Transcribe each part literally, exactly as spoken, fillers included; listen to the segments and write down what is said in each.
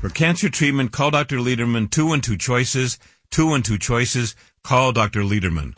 For cancer treatment, call Doctor Lederman, two one two choices, two one two choices, call Doctor Lederman.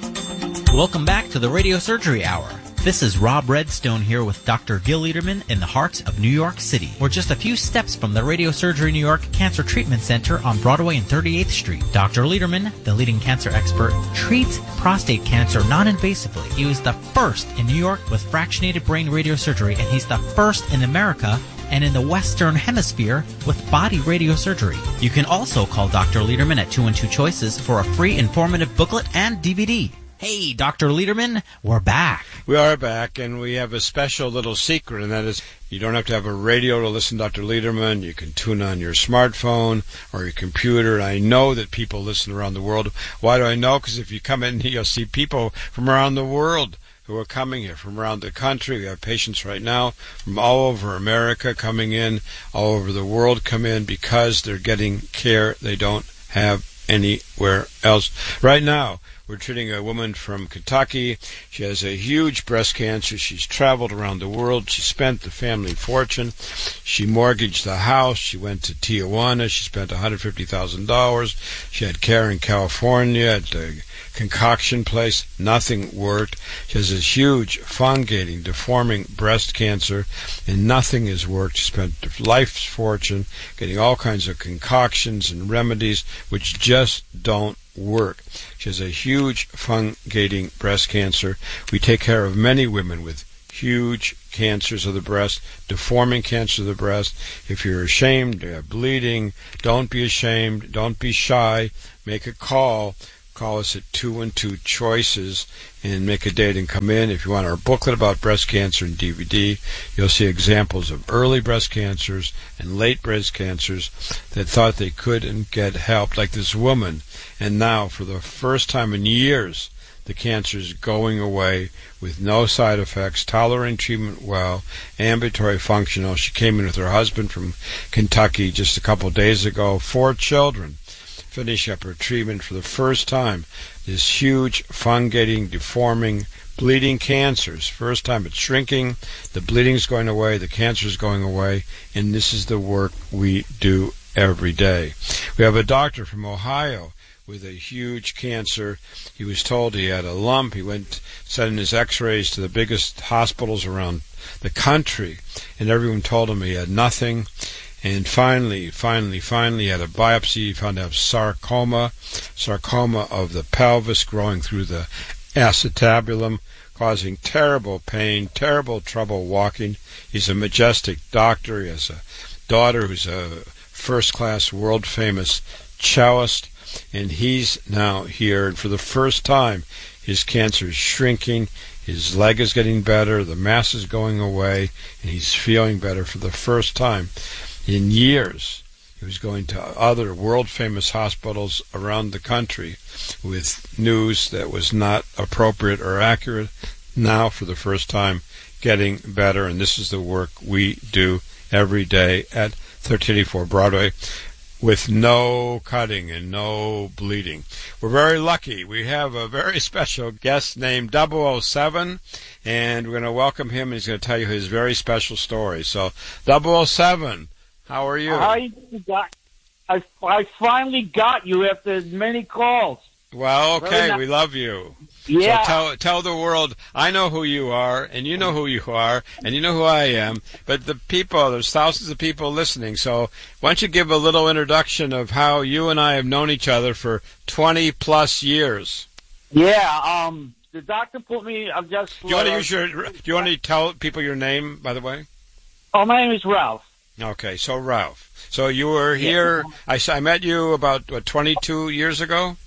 Welcome back to the Radio Surgery Hour. This is Rob Redstone here with Doctor Gil Lederman in the heart of New York City. We're just a few steps from the Radio Surgery New York Cancer Treatment Center on Broadway and thirty-eighth Street. Doctor Lederman, the leading cancer expert, treats prostate cancer non-invasively. He was the first in New York with fractionated brain radiosurgery, and he's the first in America and in the Western Hemisphere with body radiosurgery. You can also call Doctor Lederman at two one two choices for a free informative booklet and D V D. Hey, Doctor Lederman, we're back. We are back, and we have a special little secret, and that is you don't have to have a radio to listen to Doctor Lederman. You can tune on your smartphone or your computer. And I know that people listen around the world. Why do I know? Because if you come in, you'll see people from around the world who are coming here, from around the country. We have patients right now from all over America coming in, all over the world come in because they're getting care they don't have anywhere else. Right now, we're treating a woman from Kentucky. She has a huge breast cancer. She's traveled around the world. She spent the family fortune. She mortgaged the house. She went to Tijuana. She spent one hundred fifty thousand dollars. She had care in California at a concoction place. Nothing worked. She has this huge, fungating, deforming breast cancer, and nothing has worked. She spent life's fortune getting all kinds of concoctions and remedies which just don't work. She has a huge fungating breast cancer. We take care of many women with huge cancers of the breast, deforming cancer of the breast. If you're ashamed, you have bleeding, don't be ashamed, don't be shy, make a call. Call us at two one two choices and make a date and come in. If you want our booklet about breast cancer and D V D, you'll see examples of early breast cancers and late breast cancers that thought they couldn't get help, like this woman. And now, for the first time in years, the cancer is going away with no side effects, tolerating treatment well, ambulatory functional. She came in with her husband from Kentucky just a couple days ago, four children. Finish up her treatment for the first time. This huge, fungating, deforming, bleeding cancers. First time it's shrinking, the bleeding's going away, the cancer's going away, and this is the work we do every day. We have a doctor from Ohio with a huge cancer. He was told he had a lump. He went, sent his x-rays to the biggest hospitals around the country, and everyone told him he had nothing. And finally, finally, finally, he had a biopsy. He found out sarcoma, sarcoma of the pelvis growing through the acetabulum, causing terrible pain, terrible trouble walking. He's a majestic doctor. He has a daughter who's a first-class, world-famous cellist, and he's now here. And for the first time, his cancer is shrinking. His leg is getting better. The mass is going away, and he's feeling better for the first time in years. He was going to other world-famous hospitals around the country with news that was not appropriate or accurate. Now, for the first time, getting better, and this is the work we do every day at thirteen eighty-four Broadway with no cutting and no bleeding. We're very lucky. We have a very special guest named double oh seven, and we're going to welcome him, and he's going to tell you his very special story. So, double oh seven, how are you? I got, I, I finally got you after many calls. Well, okay, nice. We love you. Yeah. So tell tell the world, I know who you are, and you know who you are, and you know who I am, but the people, there's thousands of people listening, so why don't you give a little introduction of how you and I have known each other for twenty plus years? Yeah, um, the doctor put me, I'm just... Do you want to use your, do you want to tell people your name, by the way? Oh, my name is Ralph. Okay, so Ralph. So you were here, yeah. I, I met you about, what, twenty-two years ago?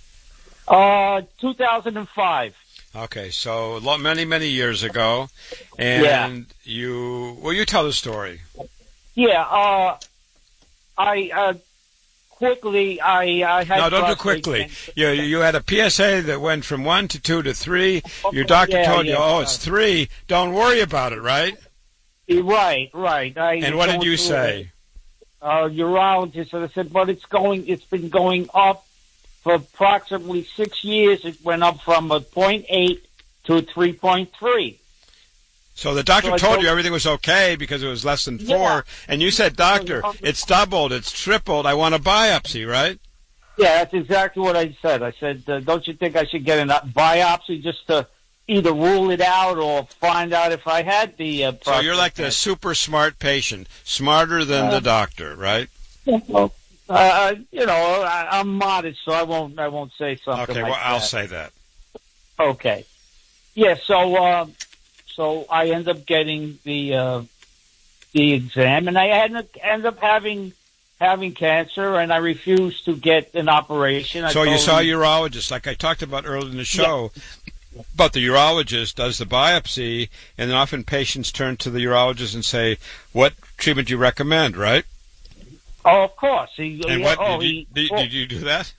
Uh, two thousand five. Okay, so many, many years ago, and yeah. you, well, you tell the story. Yeah, uh, I, uh, quickly, I, I had... No, don't do quickly. You, you had a P S A that went from one to two to three. Your doctor yeah, told yeah, you, oh, uh, it's three. Don't worry about it, right? Right, right. I and what did you say? Uh, urologist, and I said, but it's going, it's been going up. For approximately six years, it went up from a point eight to a three point three. So the doctor So I told told- you everything was okay because it was less than four, Yeah. and you said, doctor, it's doubled, it's tripled, I want a biopsy, right? Yeah, that's exactly what I said. I said, uh, don't you think I should get a biopsy just to either rule it out or find out if I had the uh, So you're like the prostate super smart patient, smarter than Uh, the doctor, right? cancer. Uh, you know, I, I'm modest, so I won't. I won't say something Okay, like well, I'll that. say that. Okay. Yeah. So, uh, so I end up getting the uh, the exam, and I end up, end up having having cancer, and I refused to get an operation. I So you told saw a him- urologist, like I talked about earlier in the show. But the urologist does the biopsy, and then often patients turn to the urologist and say, "What treatment do you recommend?" Right? Oh, of course. He, And he- what oh, did, you, he did, did you do that?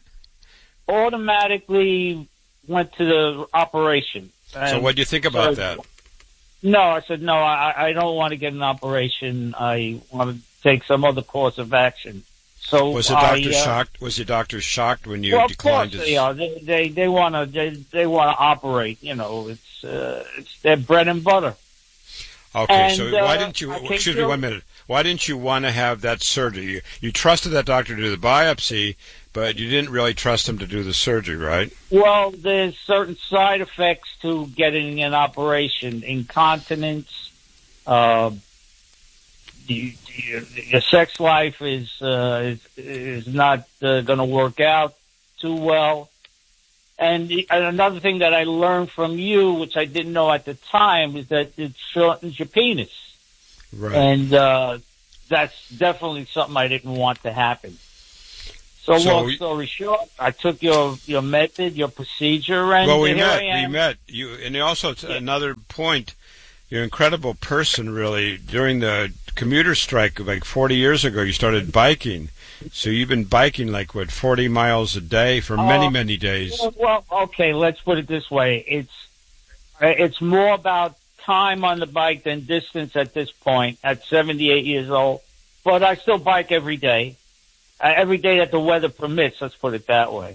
automatically went to the operation. So And what do you think about so- that? No, I said no. I, I don't want to get an operation. I want to take some other course of action. So Was the doctor I, uh, shocked? Was the doctor shocked when you Well, of declined course his? they are. They they, they want to they, they want to operate. You know, it's uh, it's their bread and butter. Okay, so And, why uh, didn't you? I came Excuse me, through- one minute. Why didn't you want to have that surgery? You, you trusted that doctor to do the biopsy, but you didn't really trust him to do the surgery, right? Well, there's certain side effects to getting an operation: incontinence. Uh, you, your, your sex life is uh, is, is not uh, going to work out too well. And, the, and another thing that I learned from you, which I didn't know at the time, is that it shortens your penis. Right. And uh, that's definitely something I didn't want to happen. So, So long we- story short, I took your your method, your procedure, and well, we here met. I am. We met. You, and also t- another point. You're an incredible person, really. During the commuter strike, like forty years ago, you started biking. So you've been biking like what, forty miles a day for many, Uh, many days. Well, well, okay, let's put it this way: it's it's more about time on the bike than distance at this point. At seventy-eight years old, but I still bike every day, uh, every day that the weather permits. Let's put it that way.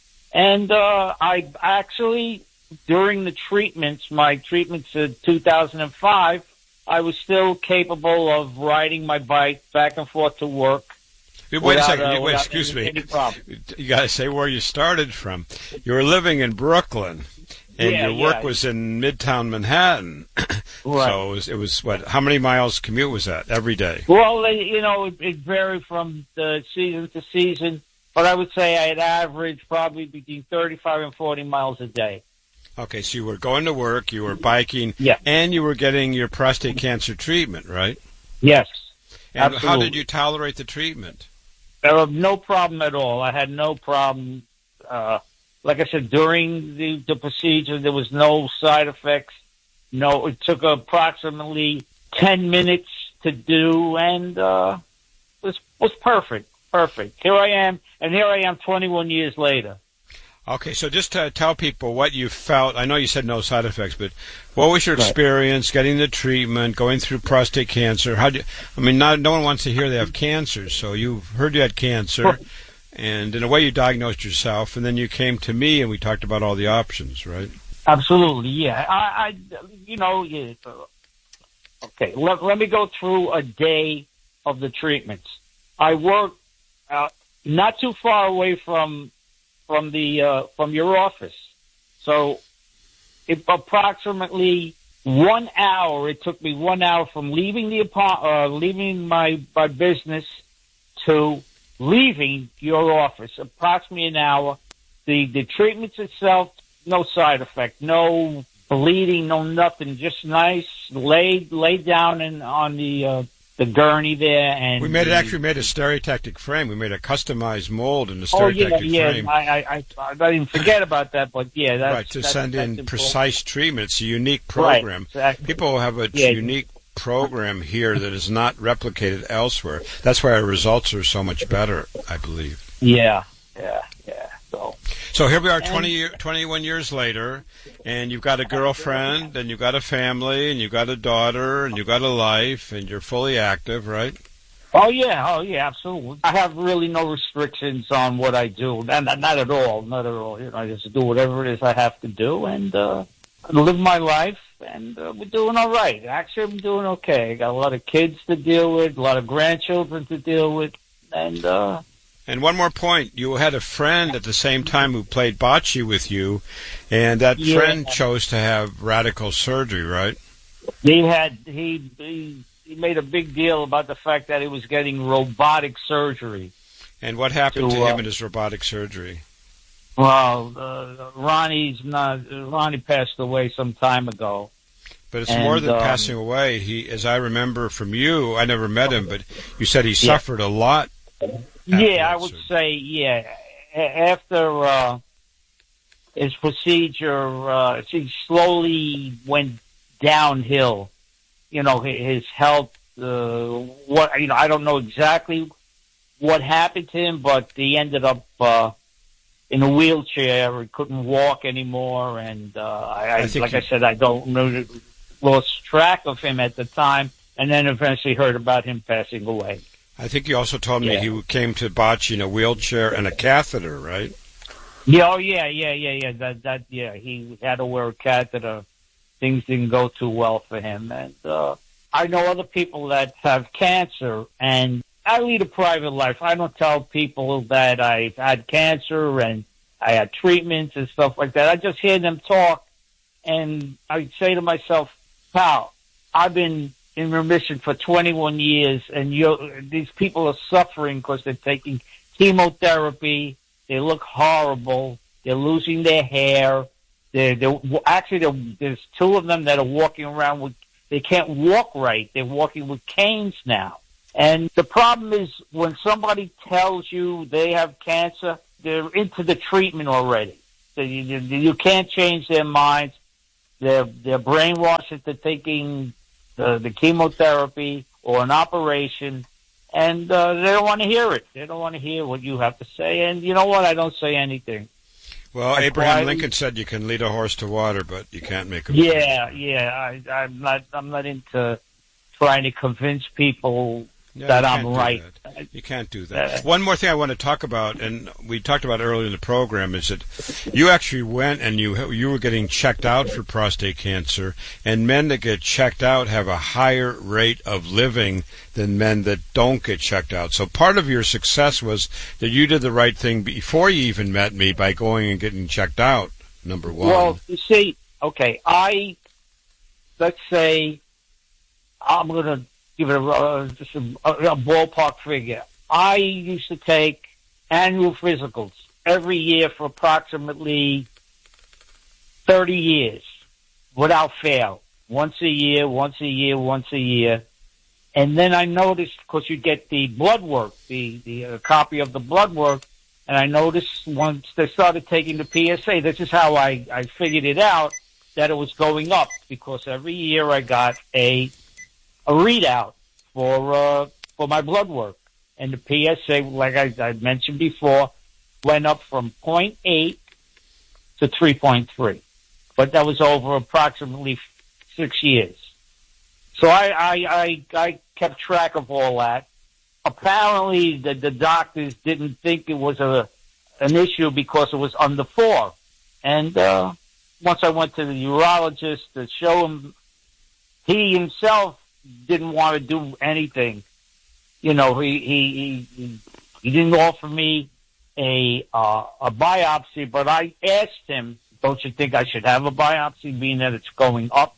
And uh, I actually, during the treatments, my treatments in two thousand five, I was still capable of riding my bike back and forth to work. Wait a without, second. uh, Wait, without excuse any- me. any problem. You got to say where you started from. You were living in Brooklyn, and Yeah, your work yeah. was in Midtown Manhattan. Right. So it was, it was what? How many miles commute was that every day? Well, they- you know, it, it varied from the season to season, but I would say I'd average probably between thirty-five and forty miles a day. Okay, so you were going to work, you were biking, Yeah. and you were getting your prostate cancer treatment, right? Yes. And how Absolutely. did you tolerate the treatment? There was no problem at all. I had no problem. Uh, like I said, during the, the procedure, there was no side effects. No, it took approximately ten minutes to do, and uh, was was perfect. Perfect. Here I am, and here I am twenty-one years later. Okay, so just to tell people what you felt. I know you said no side effects, but what was your Right. experience getting the treatment, going through prostate cancer? How do you, I mean, not, no one wants to hear they have cancer, so you've heard you had cancer, and in a way you diagnosed yourself, and then you came to me and we talked about all the options, right? Absolutely, yeah. I, I you know, yeah. uh, Okay, let, let me go through a day of the treatments. I work uh, not too far away from from the uh, from your office, so it, approximately one hour. It took me one hour from leaving the apart, uh, leaving my my business to leaving your office. Approximately an hour. The the treatments itself, no side effect, no bleeding, no nothing. Just nice, lay lay down in on the uh, the gurney there, and We made it the- actually made a stereotactic frame. We made a customized mold in a Oh yeah, stereotactic yeah. frame. I, I I I didn't forget about that, but yeah, that's Right, to that's, send that's in important. precise treatment. It's a unique Right, program. exactly. People have a Yeah. unique program here that is not replicated elsewhere. That's why our results are so much better, I believe. Yeah, yeah, yeah. So So here we are And- twenty year, twenty-one years later, and you've got a girlfriend, and you've got a family, and you've got a daughter, and you've got a life, and you're fully active, right? Oh yeah, oh yeah, absolutely. I have really no restrictions on what I do, and not, not at all, not at all. You know, I just do whatever it is I have to do and uh, live my life. and uh, we're doing all right. Actually, I'm doing okay. I got a lot of kids to deal with, a lot of grandchildren to deal with, and uh, and one more point: you had a friend at the same time who played bocce with you, and that yeah. friend chose to have radical surgery, right? He had he, he he made a big deal about the fact that he was getting robotic surgery. And what happened to, to him uh, in his robotic surgery? Well, uh, Ronnie's not. Ronnie passed away some time ago. But it's and, more than um, passing away. He, as I remember from you, I never met him, but you said he yeah. suffered a lot. Yeah, I would surgery. say yeah. After uh, his procedure, uh, he slowly went downhill. You know, his health. Uh, what you know, I don't know exactly what happened to him, but he ended up. Uh, in a wheelchair, he couldn't walk anymore, and uh, I, I, I like he, I said, I don't know, lost track of him at the time, and then eventually heard about him passing away. I think you also told me yeah. he came to bocce in a wheelchair and a catheter, right? Yeah, oh yeah, yeah, yeah, yeah. That, that, yeah. He had to wear a catheter. Things didn't go too well for him, and uh, I know other people that have cancer, and I lead a private life. I don't tell people that I've had cancer and I had treatments and stuff like that. I just hear them talk, and I say to myself, pal, I've been in remission for twenty-one years, and you're, these people are suffering because they're taking chemotherapy. They look horrible. They're losing their hair. They're, they're actually, they're, there's two of them that are walking around with, they can't walk right. They're walking with canes now. And the problem is when somebody tells you they have cancer, they're into the treatment already. So you, you can't change their minds. They're, they're brainwashed into taking the, the chemotherapy or an operation, and uh, they don't want to hear it. They don't want to hear what you have to say. And you know what? I don't say anything. Well, I Abraham quietly, Lincoln said you can lead a horse to water, but you can't make him. Yeah, yeah. I, I'm not. I'm not into trying to convince people. Yeah, that I'm right. That. You can't do that. Uh, One more thing I want to talk about, and we talked about earlier in the program, is that you actually went and you you were getting checked out for prostate cancer, and men that get checked out have a higher rate of living than men that don't get checked out. So part of your success was that you did the right thing before you even met me by going and getting checked out, number one. Well, you see, okay, I, let's say, I'm going to give it a, uh, just a, a ballpark figure. I used to take annual physicals every year for approximately thirty years without fail. Once a year, once a year, once a year. And then I noticed, because you get the blood work, the, the uh, copy of the blood work, and I noticed once they started taking the P S A, this is how I, I figured it out, that it was going up, because every year I got a a readout for uh, for my blood work, and the P S A, like I, I mentioned before, went up from zero point eight to three point three, but that was over approximately six years. So I I, I, I kept track of all that. Apparently, the, the doctors didn't think it was a an issue because it was under four, and uh, once I went to the urologist to show him, he himself didn't want to do anything. You know, he he he, he didn't offer me a uh, a biopsy, but I asked him, "Don't you think I should have a biopsy, being that it's going up?"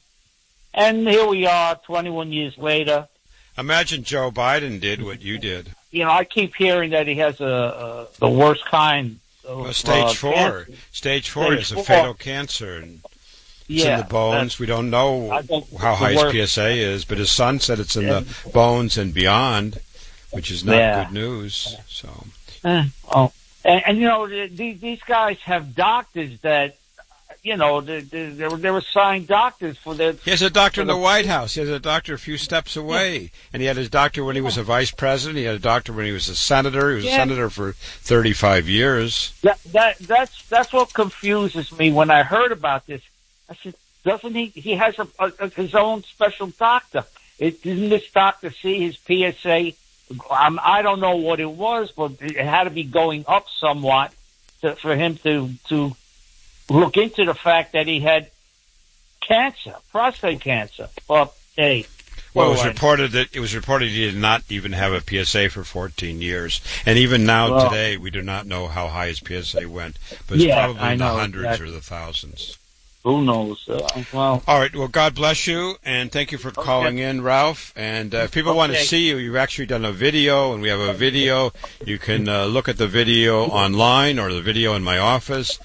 And here we are, twenty-one years later. Imagine Joe Biden did what you did. You know, I keep hearing that he has a, a the worst kind of well, stage uh, four. cancer. Stage four Stage is a four. fatal cancer. And it's yeah, in the bones. We don't know how high his P S A is, but his son said it's in yeah. the bones and beyond, which is not yeah. good news. So, uh, oh, and, and you know, these these guys have doctors that, you know, they they they're assigned doctors for their. He has a doctor in the White House. He has a doctor a few steps away, yeah. and he had his doctor when he was a vice president. He had a doctor when he was a senator. He was yeah. a senator for thirty-five years. That that that's that's what confuses me when I heard about this. I said, doesn't he, he has a, a, his own special doctor. It, didn't this doctor see his P S A? Um, I don't know what it was, but it had to be going up somewhat to, for him to, to look into the fact that he had cancer, prostate cancer. Well, hey. Well, it was reported that it was reported he did not even have a P S A for fourteen years, and even now well, today we do not know how high his P S A went, but it's yeah, probably I in know, the hundreds exactly. or the thousands. Who knows? Uh, well, all right. Well, God bless you, and thank you for okay. calling in, Ralph. And uh, if people okay. want to see you, you've actually done a video, and we have a video. You can uh, look at the video online or the video in my office.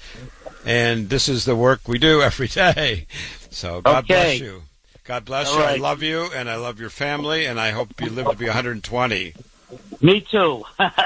And this is the work we do every day. So God okay. bless you. God bless All you. right. I love you, and I love your family, and I hope you live to be one hundred twenty. Me too.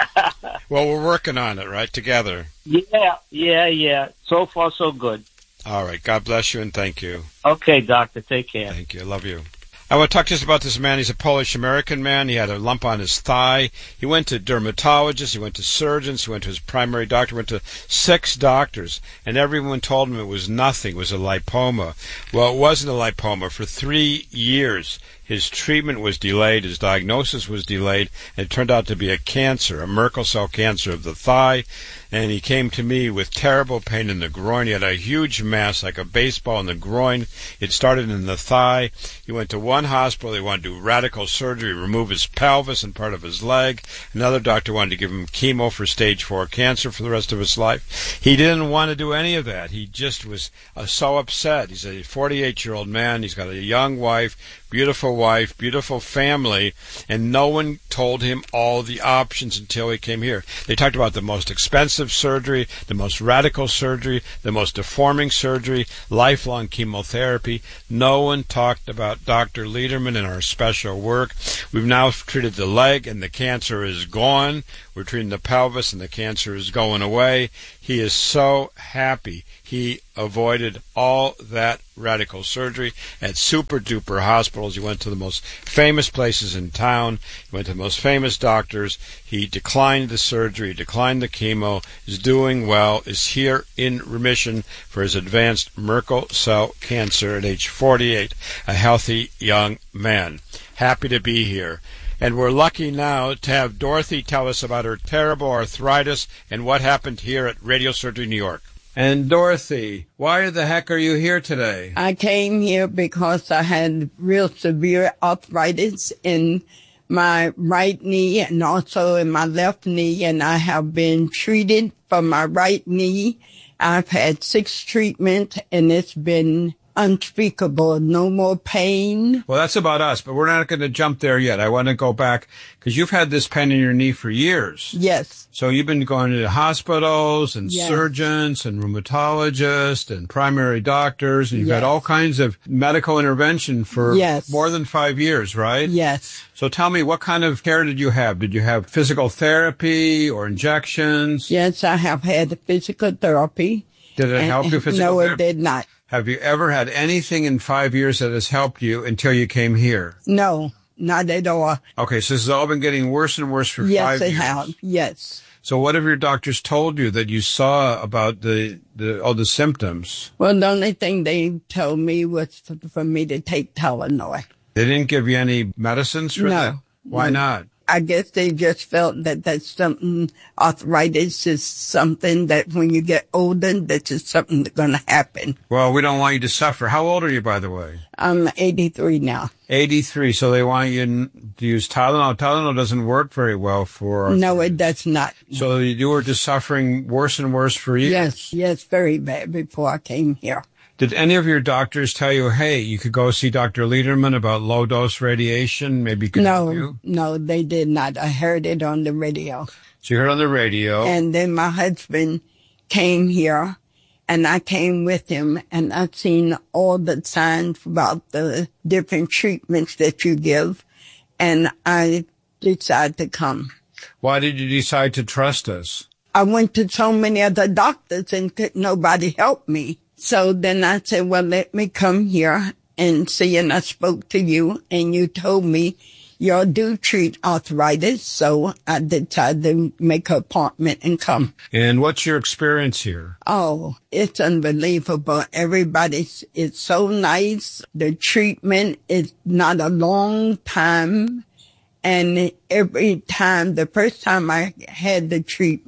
Well, we're working on it, right, together. Yeah, yeah, yeah. So far, so good. All right. God bless you, and thank you. Okay, doctor. Take care. Thank you. I love you. I want to talk just about this man. He's a Polish-American man. He had a lump on his thigh. He went to dermatologists. He went to surgeons. He went to his primary doctor. Went to six doctors, and everyone told him it was nothing. It was a lipoma. Well, it wasn't a lipoma. For three years, his treatment was delayed. His diagnosis was delayed, and it turned out to be a cancer, a Merkel cell cancer of the thigh. And he came to me with terrible pain in the groin. He had a huge mass, like a baseball in the groin. It started in the thigh. He went to one hospital. They wanted to do radical surgery, remove his pelvis and part of his leg. Another doctor wanted to give him chemo for stage four cancer for the rest of his life. He didn't want to do any of that. He just was uh, so upset. He's a forty-eight-year-old man. He's got a young wife, beautiful wife, beautiful family, and no one told him all the options until he came here. They talked about the most expensive surgery, the most radical surgery, the most deforming surgery, lifelong chemotherapy. No one talked about Doctor Lederman and our special work. We've now treated the leg, and the cancer is gone. We're treating the pelvis, and the cancer is going away. He is so happy. He avoided all that radical surgery at super-duper hospitals. He went to the most famous places in town. He went to the most famous doctors. He declined the surgery, declined the chemo, is doing well, is here in remission for his advanced Merkel cell cancer at age forty-eight, a healthy young man. Happy to be here. And we're lucky now to have Dorothy tell us about her terrible arthritis and what happened here at Radio Surgery New York. And Dorothy, why the heck are you here today? I came here because I had real severe arthritis in my right knee and also in my left knee, and I have been treated for my right knee. I've had six treatments, and it's been unspeakable. No more pain. Well, that's about us, but we're not going to jump there yet. I want to go back because you've had this pain in your knee for years. Yes. So you've been going to hospitals and yes. surgeons and rheumatologists and primary doctors, and you've yes. had all kinds of medical intervention for yes. more than five years, right? Yes. So tell me, what kind of care did you have? Did you have physical therapy or injections? Yes, I have had physical therapy. Did it and, help you physically? No, it did not. Have you ever had anything in five years that has helped you until you came here? No, not at all. Okay, so this has all been getting worse and worse for yes, five years. Yes, it has. Yes. So what have your doctors told you that you saw about the, the all the symptoms? Well, the only thing they told me was for me to take Tylenol. They didn't give you any medicines for no, that? Why no. not? I guess they just felt that that's something, arthritis is something that when you get older, that is something that's going to happen. Well, we don't want you to suffer. How old are you, by the way? I'm eighty-three now. eighty-three, so they want you to use Tylenol. Tylenol doesn't work very well for arthritis. No, it does not. So you were just suffering worse and worse for years? Yes, yes, very bad before I came here. Did any of your doctors tell you, hey, you could go see Doctor Lederman about low-dose radiation? Maybe you could No, help you? no, they did not. I heard it on the radio. So you heard on the radio. And then my husband came here, and I came with him, and I've seen all the signs about the different treatments that you give, and I decided to come. Why did you decide to trust us? I went to so many other doctors, and could nobody help me. So then I said, well, let me come here and see. And I spoke to you, and you told me you do treat arthritis. So I decided to make an appointment and come. And what's your experience here? Oh, it's unbelievable. Everybody's, it's so nice. The treatment is not a long time. And every time, the first time I had the treatment,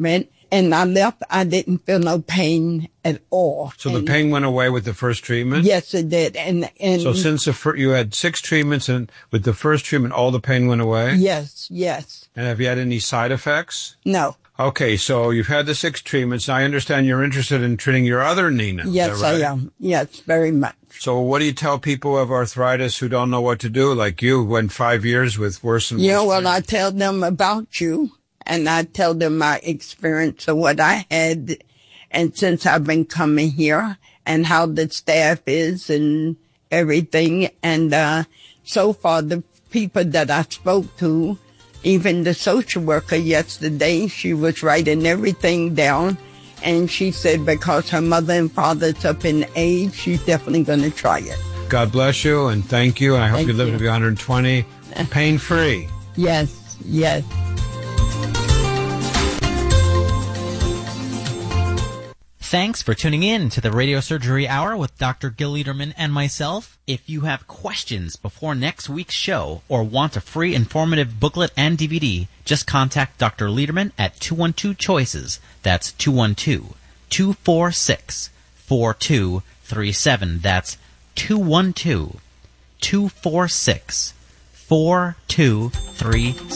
and I left, I didn't feel no pain at all. So and the pain went away with the first treatment? Yes, it did. And, and so since the fir- you had six treatments, and with the first treatment, all the pain went away? Yes, yes. And have you had any side effects? No. Okay, so you've had the six treatments. I understand you're interested in treating your other knee now. Yes, is that right? I am. Yes, very much. So what do you tell people who have arthritis who don't know what to do, like you, went five years with worse and worse? Yeah, well, I tell them about you, and I tell them my experience of what I had, and since I've been coming here, and how the staff is and everything. And uh so far, the people that I spoke to, even the social worker yesterday, she was writing everything down. And she said because her mother and father's up in age, she's definitely going to try it. God bless you, and thank you. And I hope Thank you live you. to be one hundred twenty, pain-free. Yes, yes. Thanks for tuning in to the Radio Surgery Hour with Doctor Gil Liederman and myself. If you have questions before next week's show or want a free informative booklet and D V D, just contact Doctor Liederman at two one two choices. That's two one two, two four six, four two three seven. That's two one two, two four six, four two three seven.